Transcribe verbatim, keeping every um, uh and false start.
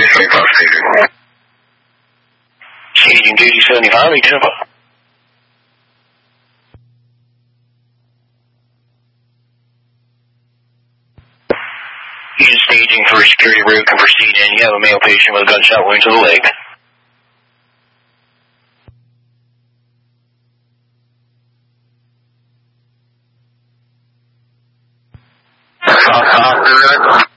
seventy-five staging. Staging duty seventy-five, identify. Unit staging for security route can proceed in. You have a male patient with a gunshot wound to the leg. Uh, uh,